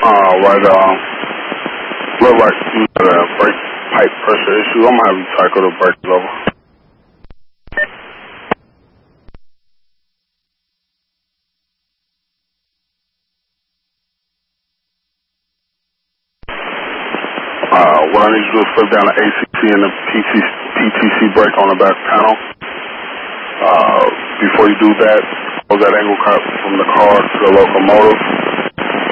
Right, look like you got a brake pipe pressure issue. I'm gonna have you cycle the brakes over. What I need you to do is flip down the ACC and the PTC brake on the back panel. Before you do that, close that angle cut from the car to the locomotive.